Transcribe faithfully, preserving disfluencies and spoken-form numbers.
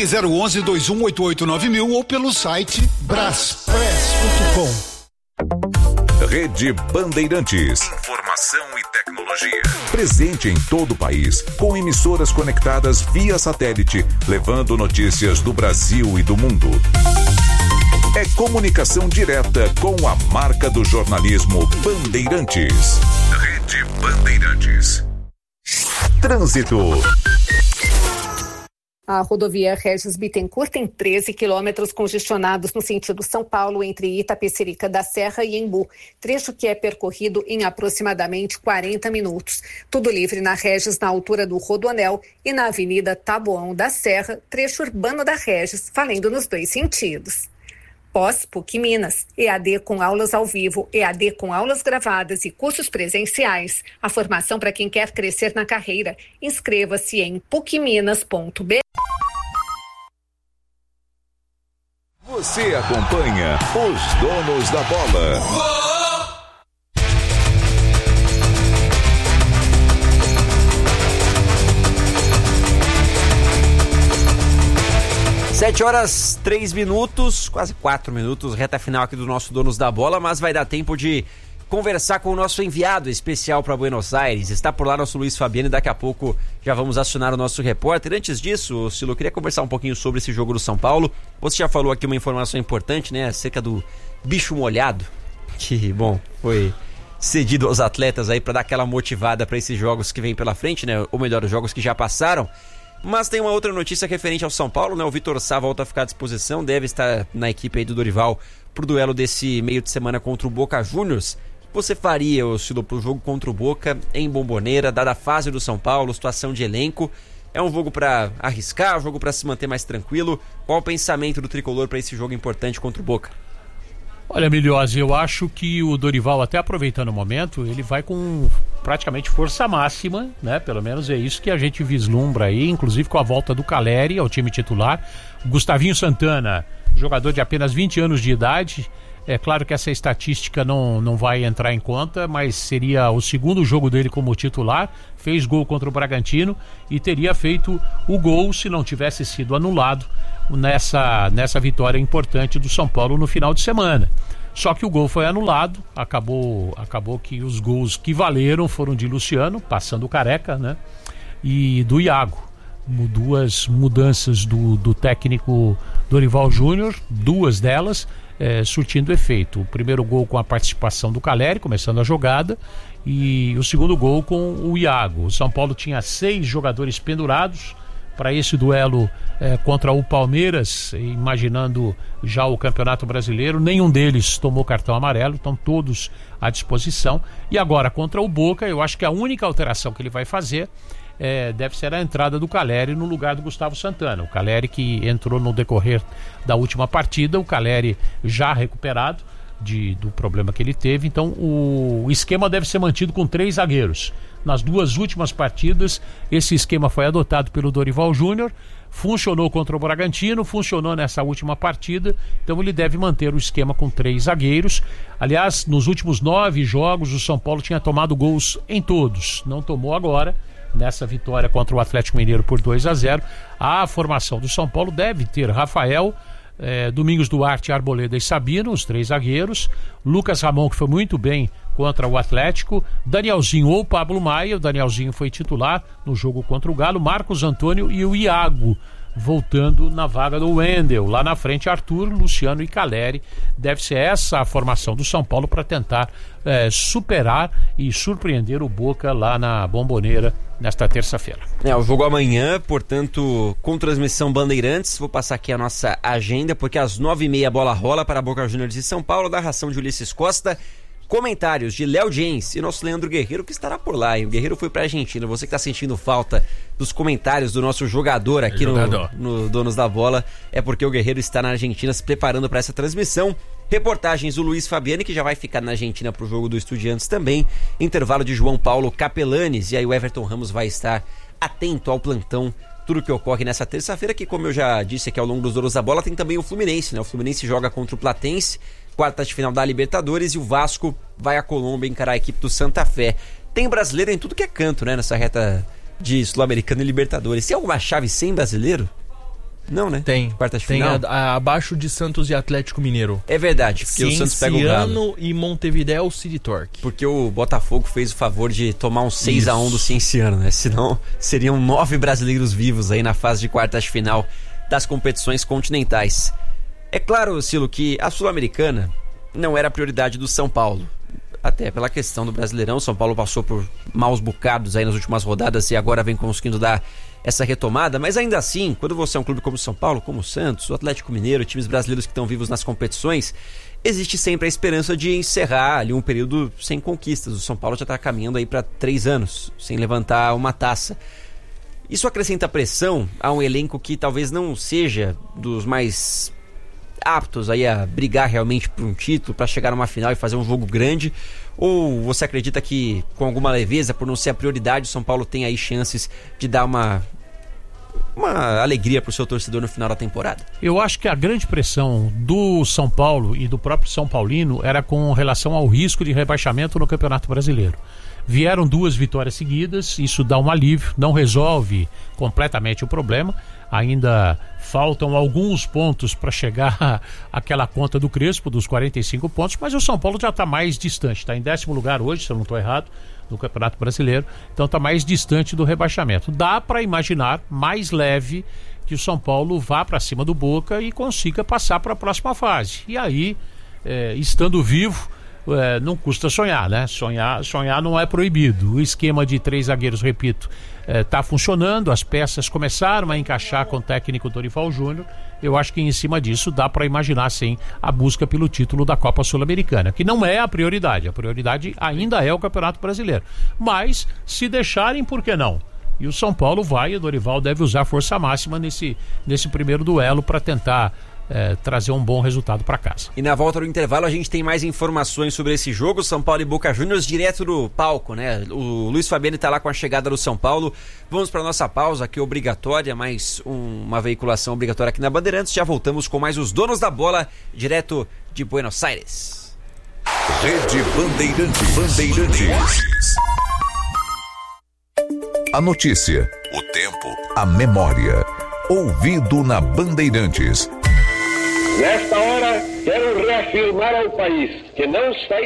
Ligue zero onze, dois um oito oito nove mil ou pelo site braspress ponto com. Rede Bandeirantes. Informação e tecnologia. Presente em todo o país, com emissoras conectadas via satélite, levando notícias do Brasil e do mundo. É comunicação direta com a marca do jornalismo Bandeirantes. Rede Bandeirantes. Trânsito. A rodovia Regis Bittencourt tem treze quilômetros congestionados no sentido São Paulo, entre Itapecerica da Serra e Embu, trecho que é percorrido em aproximadamente quarenta minutos. Tudo livre na Regis, na altura do Rodoanel, e na Avenida Taboão da Serra, trecho urbano da Regis, valendo nos dois sentidos. Pós P U C Minas, E A D com aulas ao vivo, E A D com aulas gravadas e cursos presenciais. A formação para quem quer crescer na carreira. Inscreva-se em pucminas ponto b r. Você acompanha os donos da bola. Sete horas, três minutos, quase quatro minutos, reta final aqui do nosso Donos da Bola, mas vai dar tempo de conversar com o nosso enviado especial para Buenos Aires. Está por lá nosso Luiz Fabiano e daqui a pouco já vamos acionar o nosso repórter. Antes disso, Silo, eu queria conversar um pouquinho sobre esse jogo do São Paulo. Você já falou aqui uma informação importante, né, acerca do bicho molhado, que, bom, foi cedido aos atletas aí para dar aquela motivada para esses jogos que vêm pela frente, né, ou melhor, os jogos que já passaram. Mas tem uma outra notícia referente ao São Paulo, né? O Vitor Sá volta a ficar à disposição, deve estar na equipe aí do Dorival pro duelo desse meio de semana contra o Boca Juniors. Você faria, Oscilo, pro jogo contra o Boca em Bomboneira, dada a fase do São Paulo, situação de elenco? É um jogo para arriscar, um jogo para se manter mais tranquilo? Qual o pensamento do tricolor para esse jogo importante contra o Boca? Olha, Milhose, eu acho que o Dorival, até aproveitando o momento, ele vai com praticamente força máxima, né? Pelo menos é isso que a gente vislumbra aí, inclusive com a volta do Caleri ao time titular. O Gustavinho Santana, jogador de apenas vinte anos de idade. É claro que essa estatística não, não vai entrar em conta, mas seria o segundo jogo dele como titular. Fez gol contra o Bragantino e teria feito o gol se não tivesse sido anulado nessa, nessa vitória importante do São Paulo no final de semana. Só que o gol foi anulado, acabou, acabou que os gols que valeram foram de Luciano, passando o Careca, né? E do Iago. Duas mudanças do, do técnico Dorival Júnior, duas delas é, surtindo efeito. O primeiro gol com a participação do Caleri, começando a jogada, e o segundo gol com o Iago. O São Paulo tinha seis jogadores pendurados para esse duelo eh, contra o Palmeiras, imaginando já o Campeonato Brasileiro. Nenhum deles tomou cartão amarelo, estão todos à disposição. E agora contra o Boca, eu acho que a única alteração que ele vai fazer eh, deve ser a entrada do Caleri no lugar do Gustavo Santana. O Caleri que entrou no decorrer da última partida, o Caleri já recuperado de, do problema que ele teve. Então o esquema deve ser mantido com três zagueiros. Nas duas últimas partidas, esse esquema foi adotado pelo Dorival Júnior, funcionou contra o Bragantino, funcionou nessa última partida, então ele deve manter o esquema com três zagueiros. Aliás, nos últimos nove jogos, o São Paulo tinha tomado gols em todos, não tomou agora, nessa vitória contra o Atlético Mineiro por dois a zero. A formação do São Paulo deve ter Rafael, eh, Domingos Duarte, Arboleda e Sabino, os três zagueiros, Lucas Ramon, que foi muito bem contra o Atlético, Danielzinho ou Pablo Maia. O Danielzinho foi titular no jogo contra o Galo, Marcos Antônio e o Iago voltando na vaga do Wendel. Lá na frente, Arthur, Luciano e Caleri. Deve ser essa a formação do São Paulo para tentar é, superar e surpreender o Boca lá na Bomboneira nesta terça-feira. É, o jogo amanhã, portanto, com transmissão Bandeirantes. Vou passar aqui a nossa agenda, porque às nove e meia a bola rola para Boca Juniors de São Paulo, narração de Ulisses Costa. Comentários de Léo Jens e nosso Leandro Guerreiro, que estará por lá, hein? O Guerreiro foi pra Argentina. Você que tá sentindo falta dos comentários do nosso jogador aqui no, no Donos da Bola, é porque o Guerreiro está na Argentina se preparando para essa transmissão. Reportagens do Luiz Fabiani, que já vai ficar na Argentina pro jogo do Estudiantes também. Intervalo de João Paulo Capelanes, e aí o Everton Ramos vai estar atento ao plantão. Tudo que ocorre nessa terça-feira, que, como eu já disse aqui ao longo dos Donos da Bola, tem também o Fluminense, né? O Fluminense joga contra o Platense, quarta de final da Libertadores, e o Vasco vai à Colômbia encarar a equipe do Santa Fé. Tem brasileiro em tudo que é canto, né? Nessa reta de Sul-Americana e Libertadores. Tem alguma chave sem brasileiro? Não, né? Tem. Quartas de tem final? a, a, abaixo de Santos e Atlético Mineiro. É verdade, porque o Santos pega o Galo. Cienciano e Montevidéu City Torque. Porque o Botafogo fez o favor de tomar um seis a um do Cienciano, né? Senão seriam nove brasileiros vivos aí na fase de quartas de final das competições continentais. É claro, Silo, que a Sul-Americana não era a prioridade do São Paulo. Até pela questão do Brasileirão, São Paulo passou por maus bocados aí nas últimas rodadas e agora vem conseguindo dar essa retomada, mas ainda assim, quando você é um clube como o São Paulo, como o Santos, o Atlético Mineiro, times brasileiros que estão vivos nas competições, existe sempre a esperança de encerrar ali um período sem conquistas. O São Paulo já está caminhando aí para três anos, sem levantar uma taça. Isso acrescenta pressão a um elenco que talvez não seja dos mais aptos aí a brigar realmente por um título, para chegar numa final e fazer um jogo grande? Ou você acredita que, com alguma leveza, por não ser a prioridade, o São Paulo tem aí chances de dar uma, uma alegria pro seu torcedor no final da temporada? Eu acho que a grande pressão do São Paulo e do próprio São Paulino era com relação ao risco de rebaixamento no Campeonato Brasileiro. Vieram duas vitórias seguidas, isso dá um alívio, não resolve completamente o problema. Ainda faltam alguns pontos para chegar àquela conta do Crespo, dos quarenta e cinco pontos, mas o São Paulo já está mais distante, está em décimo lugar hoje, se eu não estou errado, no Campeonato Brasileiro, então está mais distante do rebaixamento. Dá para imaginar, mais leve, que o São Paulo vá para cima do Boca e consiga passar para a próxima fase. E aí, é, estando vivo, É, não custa sonhar, né? Sonhar, sonhar não é proibido. O esquema de três zagueiros, repito, está é, funcionando, as peças começaram a encaixar com o técnico Dorival Júnior. Eu acho que em cima disso dá para imaginar, sim, a busca pelo título da Copa Sul-Americana, que não é a prioridade. A prioridade ainda é o Campeonato Brasileiro. Mas, se deixarem, por que não? E o São Paulo vai, e o Dorival deve usar força máxima nesse, nesse primeiro duelo para tentar É, trazer um bom resultado para casa. E na volta do intervalo a gente tem mais informações sobre esse jogo, São Paulo e Boca Juniors, direto do palco, né? O Luiz Fabiani está lá com a chegada do São Paulo. Vamos para nossa pausa aqui obrigatória, mais um, uma veiculação obrigatória aqui na Bandeirantes. Já voltamos com mais os donos da bola, direto de Buenos Aires. Rede Bandeirantes. Bandeirantes. A notícia, o tempo, a memória. Ouvido na Bandeirantes. Nesta hora, quero reafirmar ao país que não está